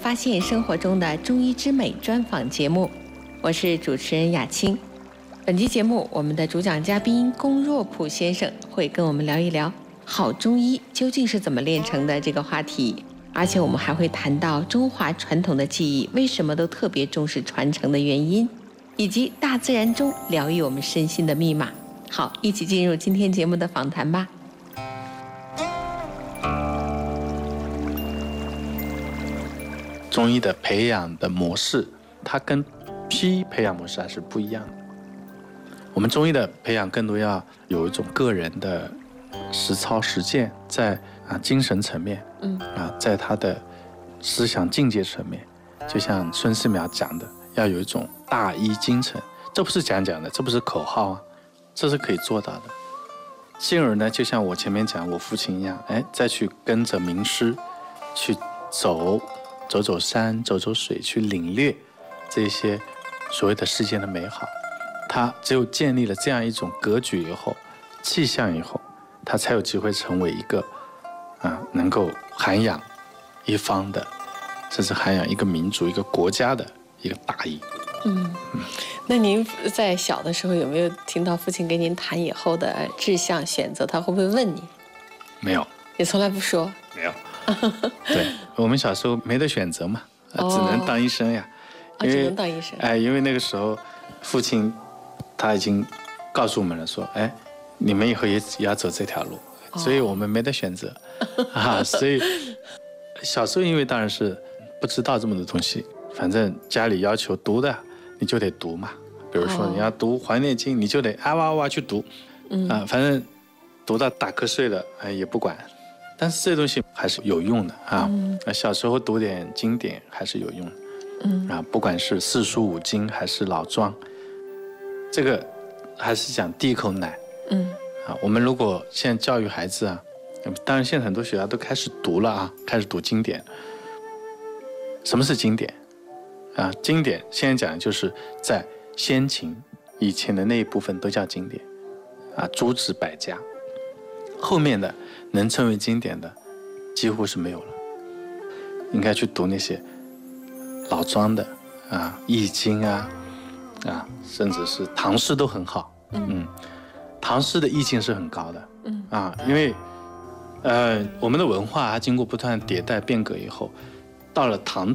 发现生活中的中医之美专访节目，我是主持人雅青。本期节目，我们的主讲嘉宾龚若普先生会跟我们聊一聊好中医究竟是怎么炼成的这个话题，而且我们还会谈到中华传统的技艺为什么都特别重视传承的原因，以及大自然中疗愈我们身心的密码。好，一起进入今天节目的访谈吧。 中医的培养的模式，它跟西医培养模式还是不一样的。我们中医的培养更多要有一种个人的实操实践，在精神层面，在他的思想境界层面，就像孙思邈讲的，要有一种大医精神，这不是讲的，这不是口号啊，这是可以做到的。进而呢，就像我前面讲我父亲一样，再去跟着名师去走山，走水，去领略这些所谓的世间的美好。他只有建立了这样一种格局以后，气象以后，他才有机会成为一个能够涵养一方的，甚至涵养一个民族、一个国家的一个大义。 那您在小的时候有没有听到父亲跟您谈以后的志向选择？他会不会问你？ 没有， 也从来不说。 没有。对，我们小时候没得选择嘛，只能当医生呀。 只能当医生。 因为那个时候父亲他已经告诉我们了，说你们以后也要走这条路，所以我们没得选择所以小时候因为当然是不知道这么多东西，反正家里要求读的你就得读嘛，比如说你要读《黄帝内经》，你就得哇哇去读，反正读到打瞌睡了也不管。但是这东西还是有用的小时候读点经典还是有用的不管是四书五经还是老庄，这个还是讲第一口奶我们如果现在教育孩子当然现在很多学校都开始读了开始读经典。什么是经典经典现在讲的就是在先秦以前的那一部分都叫经典诸子百家，后面的能称为经典的几乎是没有了，应该去读那些老庄的易经甚至是唐诗都很好唐诗的意境是很高的因为我们的文化经过不断迭代变革以后，到了唐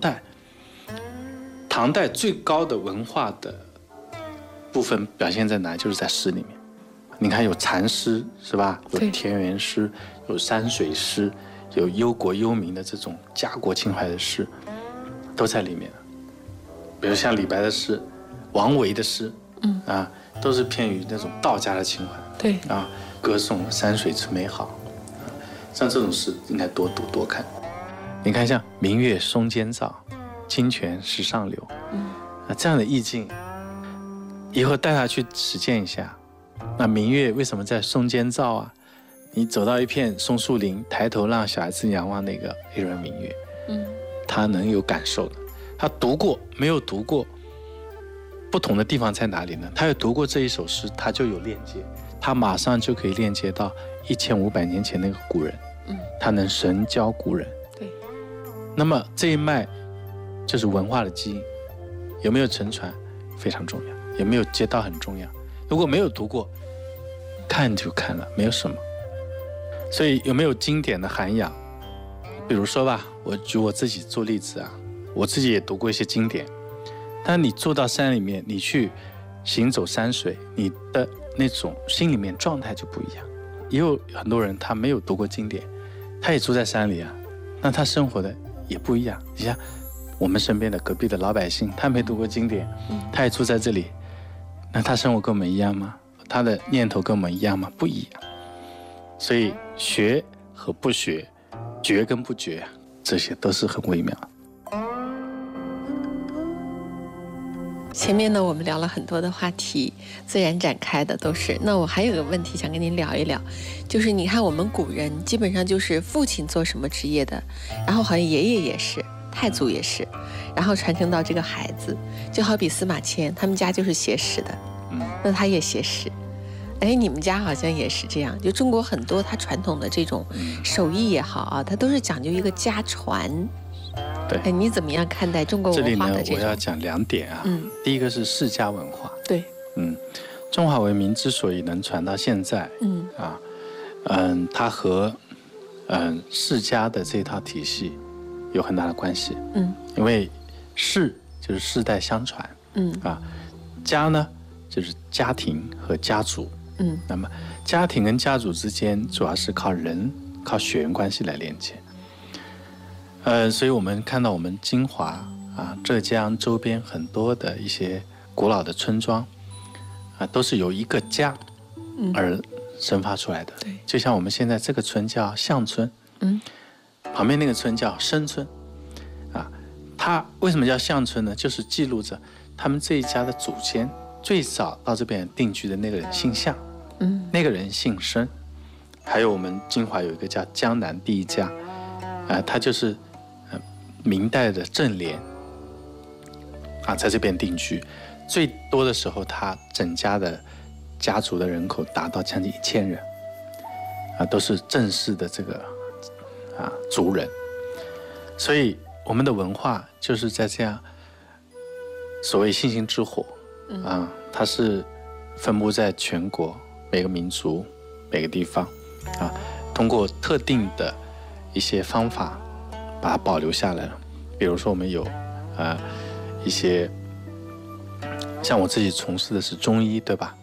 代最高的文化的部分表现在哪？就是在诗里面。你看有禅诗是吧？有田园诗，有山水诗，有忧国忧民的这种家国情怀的诗，都在里面。比如像李白的诗，王维的诗，都是偏于那种道家的情怀。 对歌颂山水之美好，像这种诗应该多读多看。你看像明月松间照，清泉石上流，这样的意境，以后带他去实践一下。那明月为什么在松间照你走到一片松树林，抬头让小孩子仰望那个一轮明月，他能有感受的。他读过没有读过，不同的地方在哪里呢？他有读过这一首诗，他就有链接，他马上就可以链接到1500年前那个古人，他能神交古人。 对， 那么这一脉就是文化的基因，有没有承传非常重要，有没有接到很重要。如果没有读过，看就看了，没有什么。所以有没有经典的涵养？比如说吧，我举我自己做例子我自己也读过一些经典，但你住到山里面，你去行走山水，你的那种心里面状态就不一样。也有很多人他没有读过经典，他也住在山里那他生活的也不一样。你像我们身边的隔壁的老百姓，他没读过经典，他也住在这里，那他生活跟我们一样吗？他的念头跟我们一样吗？不一样。所以学和不学，觉跟不觉，这些都是很微妙的。 前面呢，我们聊了很多的话题，自然展开的都是。那我还有个问题想跟您聊一聊，就是你看我们古人基本上就是父亲做什么职业的，然后好像爷爷也是，太祖也是，然后传承到这个孩子，就好比司马迁他们家就是写史的，那他也写史。你们家好像也是这样，就中国很多它传统的这种手艺也好它都是讲究一个家传。 对， 你怎么样看待中国这里呢文化的这种？ 我要讲2点啊。第一个是世家文化。 对， 中华文明之所以能传到现在，它和世家的这套体系有很大的关系。因为世就是世代相传，家呢就是家庭和家族，那么家庭跟家族之间主要是靠血缘关系来连接。所以我们看到我们金华浙江周边很多的一些古老的村庄都是由一个家而生发出来的。就像我们现在这个村叫巷村，旁边那个村叫生村，它为什么叫巷村呢？就是记录着他们这一家的祖先最早到这边定居的那个人姓向，那个人姓申。还有我们金华有一个叫江南第一家，他就是明代的郑濂在这边定居，最多的时候他整家的家族的人口达到将近1000人，都是正式的这个族人。所以我们的文化就是在这样所谓星星之火它是分布在全国每个民族每个地方通过特定的一些方法把它保留下来了。比如说我们有一些像我自己从事的是中医，对吧？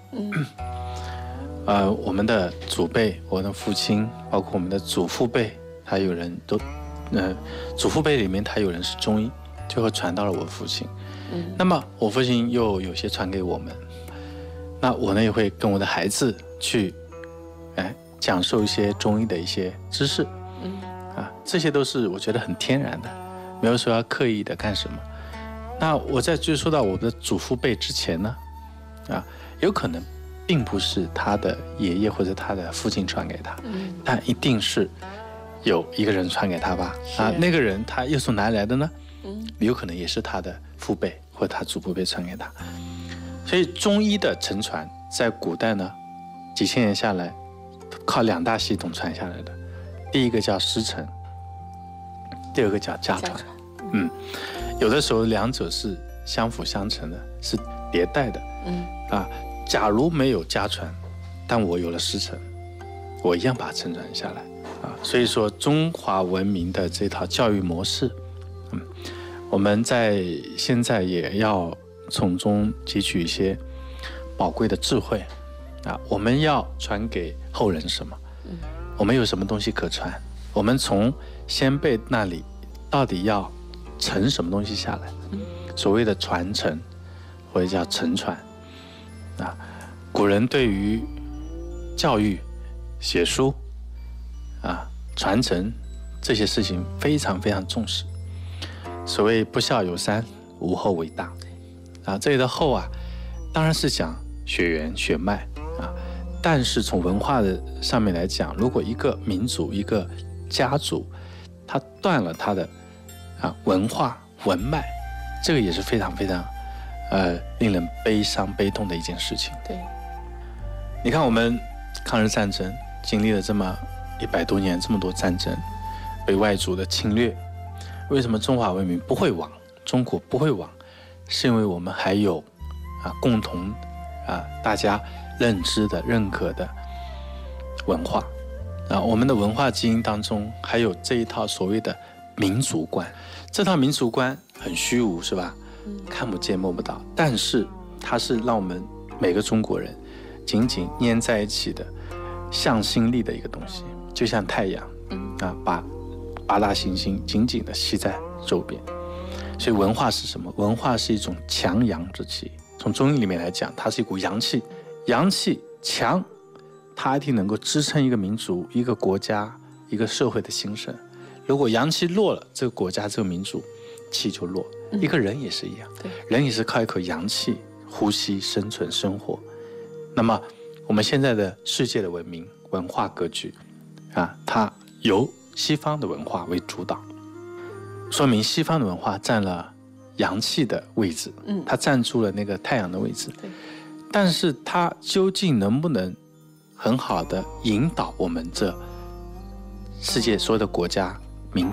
我们的祖辈，我的父亲，包括我们的祖父辈，他有人都祖父辈里面他有人是中医，最后传到了我父亲。那么我父亲又有些传给我们，那我呢也会跟我的孩子去讲授一些中医的一些知识，这些都是我觉得很天然的，没有说要刻意的干什么。那我在追溯到我的祖父辈之前呢，有可能并不是他的爷爷或者他的父亲传给他，但一定是有一个人传给他吧？那个人他又从哪里来的呢？有可能也是他的父辈或者他祖父辈传给他。所以中医的承传在古代呢，几千年下来，靠2大系统传下来的。第一个叫师承，第二个叫家传。有的时候两者是相辅相成的，是迭代的。假如没有家传，但我有了师承，我一样把它承传下来。所以说中华文明的这套教育模式，我们在现在也要从中汲取一些宝贵的智慧。我们要传给后人什么？我们有什么东西可传？我们从先辈那里到底要承什么东西下来？所谓的传承或者叫承传古人对于教育、写书传承这些事情非常非常重视。所谓不孝有三，无后为大这里的后当然是讲血缘血脉但是从文化的上面来讲，如果一个民族一个家族它断了它的文化文脉，这个也是非常非常令人悲伤悲痛的一件事情。 对， 你看我们抗日战争经历了这么100多年，这么多战争，被外族的侵略，为什么中华文明不会亡？中国不会亡，是因为我们还有共同大家认知的认可的文化我们的文化基因当中还有这一套所谓的民族观。这套民族观很虚无，是吧？看不见摸不到，但是它是让我们每个中国人紧紧粘在一起的向心力的一个东西，就像太阳把8大行星紧紧地吸在周边。所以文化是什么？文化是一种强阳之气。从中医里面来讲，它是一股阳气，阳气强，它一定能够支撑一个民族、一个国家、一个社会的兴盛。如果阳气弱了，这个国家、这个民族气就弱。一个人也是一样，人也是靠一口阳气呼吸、生存、生活。那么我们现在的世界的文明文化格局它由西方的文化为主导，说明西方的文化占了阳气的位置，它占住了那个太阳的位置。但是它究竟能不能很好的引导我们这世界所有的国家民族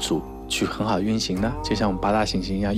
去很好运行呢？就像我们八大行星一样，